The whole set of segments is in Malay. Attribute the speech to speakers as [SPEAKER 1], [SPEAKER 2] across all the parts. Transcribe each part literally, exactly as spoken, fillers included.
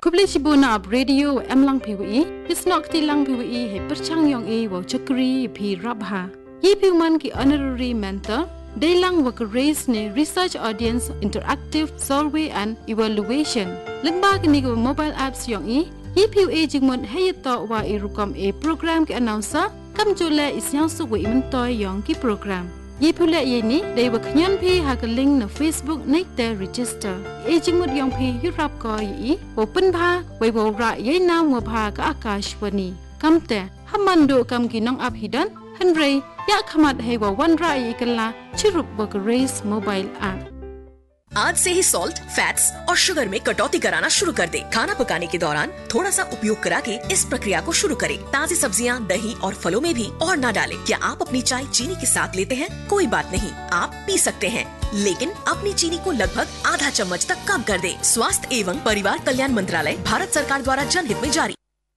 [SPEAKER 1] Kubli Shibuna ab radio em lang P W E, Isnok ti lang P W E he perchang yong e wo chakri pi rabha. Yi piuman ki honorary mentor, they lang work raise ne research audience interactive survey and evaluation. Lengba kini go mobile apps yong e, yi piu e jingmon heyato wa irukom e program ki announcer, kam jule isyang suwe imentoy yong ki program. Ye pula ye ni they were knyan phi ha ka link na Facebook nek te register e jingmut yong phi yurap ko yi open pha wei bo ra ye na mo pha ka akashwani kamte hamando kam ki nong ap hidan hanre ya khamat he wo wan ra yi kala chirup work race mobile app.
[SPEAKER 2] आज से ही salt, fats और शुगर में कटौती कराना शुरू कर दे। खाना पकाने के दौरान थोड़ा सा उपयोग करा के इस प्रक्रिया को शुरू करें। ताज़ी सब्जियां, दही और फलों में भी और ना डालें। क्या आप अपनी चाय चीनी के साथ लेते हैं? कोई बात नहीं, आप पी सकते हैं, लेकिन अपनी चीनी को लगभग आधा चम्मच तक कम कर दे। स्वास्थ्य एवं परिवार कल्याण मंत्रालय, भारत सरकार द्वारा जनहित में जारी।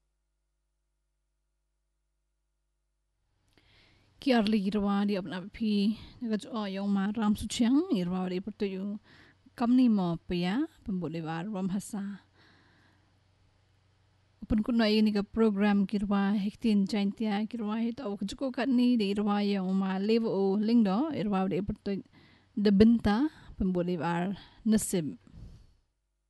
[SPEAKER 3] Kiarli irwa di apna pi naga jo yung ma ram suchang irwa di pertuyu kamni mo pia pembuliwar ram hasa upun kunna ini ka program kirwa hektin jaintia kirwa hit au juko katni di irwa yung ma levo lingdo irwa di pertuyu de benta pembuliwar nasib